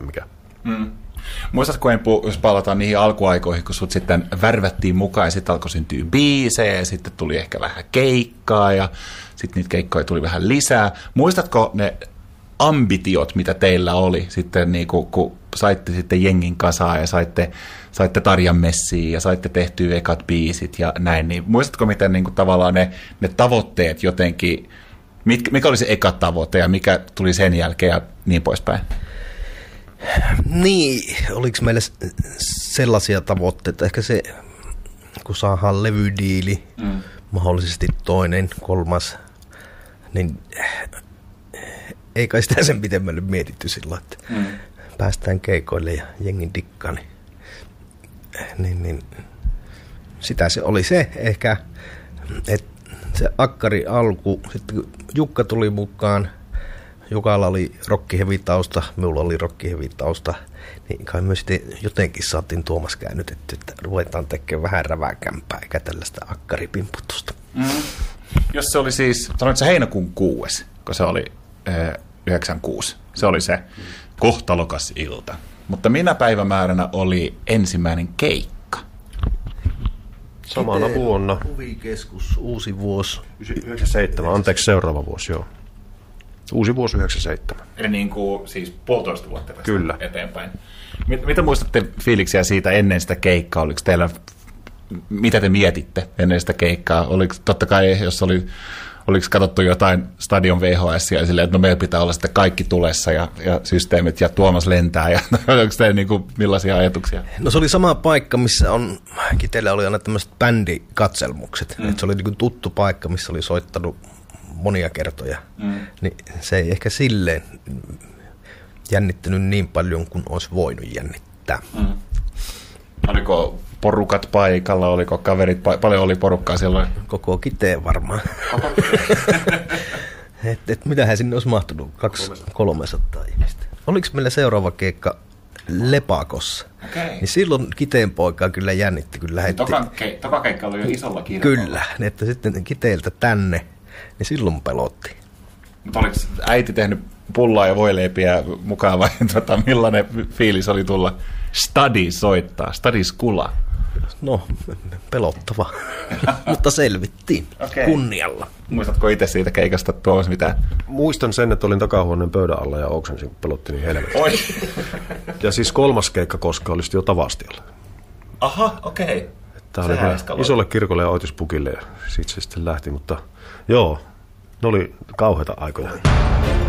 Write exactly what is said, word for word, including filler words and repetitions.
mikä. Mm. Muistatko, jos palataan niihin alkuaikoihin, kun sut sitten värvättiin mukaan ja sitten alkoi syntyä biisejä ja sitten tuli ehkä vähän keikkaa ja sitten niitä keikkoja tuli vähän lisää. Muistatko ne ambitiot, mitä teillä oli sitten, niin kun, kun saitte sitten jengin kasaan ja saitte, saitte Tarjan messiin ja saitte tehtyä ekat biisit ja näin, niin muistatko, miten niin kuin tavallaan ne, ne tavoitteet jotenkin, mikä oli se eka tavoite ja mikä tuli sen jälkeen ja niin poispäin? Niin, oliko meillä sellaisia tavoitteita, ehkä se, kun saadaan levydiili, mm. mahdollisesti toinen, kolmas, niin ei kai sitä sen pitemmälle mietitty silloin, että mm. päästään keikoille ja jengin dikkaan. Niin, niin, niin, sitä se oli se ehkä, että se akkari alku, sitten kun Jukka tuli mukaan, Jukalla oli rock-heavy-tausta, minulla oli rock-heavy-tausta, niin kai myös jotenkin saatiin Tuomas käännytetty, että ruvetaan tekemään vähän räväkämpää, eikä tällaista akkaripimputusta. Mm. Jos se oli siis, sanoit se heinäkuun kuudes, kun se oli yhdeksänkymmentäkuusi, se oli se kohtalokas ilta. Mutta minä päivämääränä oli ensimmäinen keikka? Samana vuonna. Huvikeskus, uusi vuosi. yhdeksänkymmentäseitsemän, anteeksi seuraava vuosi, joo. Uusi vuosi yhdeksänkymmentäseitsemän. Eli niin kuin siis puolitoista vuotta tästä Kyllä. eteenpäin. Mit, mitä muistatte fiiliksiä siitä ennen sitä keikkaa? Oliko teillä, mitä te mietitte ennen sitä keikkaa? Oliko, totta kai, jos oli, oliko katsottu jotain Stadion V H S ja silleen, että no meillä pitää olla sitten kaikki tulessa ja, ja systeemit ja Tuomas lentää. Ja, oliko teillä niin kuin, millaisia ajatuksia? No se oli sama paikka, missä on, Kiteellä oli aina tämmöiset bändikatselmukset. Mm. Se oli niin kuin tuttu paikka, missä oli soittanut monia kertoja, mm. niin se ei ehkä silleen jännittänyt niin paljon kuin olisi voinut jännittää. Mm. Oliko porukat paikalla, oliko kaverit, pa- paljon oli porukkaa silloin? Koko Kiteen varmaan. et, et mitähän sinne olisi mahtunut? kaksi kolmesataa ihmistä. Oliko meillä seuraava keikka Lepakossa? Okay. Niin silloin Kiteen poikaa kyllä jännitti. Kyllä lähetti... Toka, ke- toka keikka oli jo isolla kirjalla. Kyllä, että sitten Kiteeltä tänne. Niin silloin pelotti. Mutta oliko äiti tehnyt pullaa ja voileipiä mukaan vai tota, millainen fiilis oli tulla stadi soittaa, stadiskula? No, pelottava, mutta selvittiin okay. Kunnialla. Muistatko itse siitä keikasta Tuomas mitään? Muistan sen, että olin takahuoneen pöydän alla ja oksensin, kun pelotti niin helvetti. Oi. Ja siis kolmas keikka koska oli jo Tavastialla. Aha, okei. Okay. Tämä oli isolle kirkolle ja Oitispukille ja siitä se sitten lähti, mutta joo, ne oli kauheita aikoja.